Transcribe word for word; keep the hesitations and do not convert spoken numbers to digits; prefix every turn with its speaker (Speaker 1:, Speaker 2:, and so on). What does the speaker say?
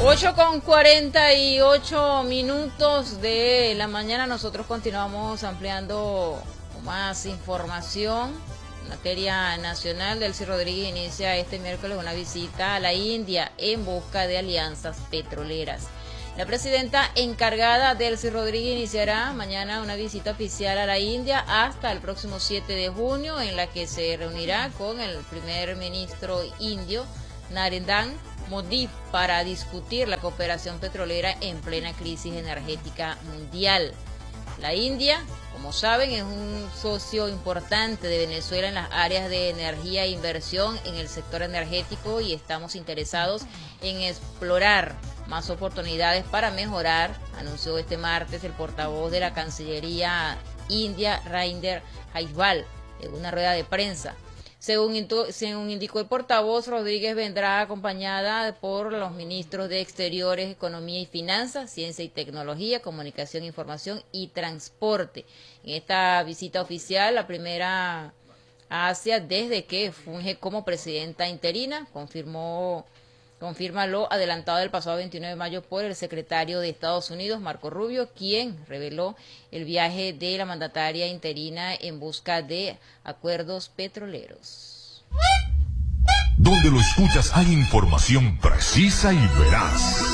Speaker 1: ocho con cuarenta y ocho minutos de la mañana. Nosotros continuamos ampliando más información. En materia nacional, Delcy Rodríguez inicia este miércoles una visita a la India en busca de alianzas petroleras. La presidenta encargada, Delcy Rodríguez, iniciará mañana una visita oficial a la India hasta el próximo siete de junio, en la que se reunirá con el primer ministro indio, Narendra Modi, para discutir la cooperación petrolera en plena crisis energética mundial. La India, como saben, es un socio importante de Venezuela en las áreas de energía e inversión en el sector energético, y estamos interesados en explorar más oportunidades para mejorar, anunció este martes el portavoz de la Cancillería India, Rainder Jaiswal, en una rueda de prensa. Según, según indicó el portavoz, Rodríguez vendrá acompañada por los ministros de Exteriores, Economía y Finanzas, Ciencia y Tecnología, Comunicación, Información y Transporte. En esta visita oficial, la primera a Asia desde que funge como presidenta interina, confirmó, confirma lo adelantado el pasado veintinueve de mayo por el secretario de Estados Unidos, Marco Rubio, quien reveló el viaje de la mandataria interina en busca de acuerdos petroleros.
Speaker 2: Donde lo escuchas hay información precisa y veraz.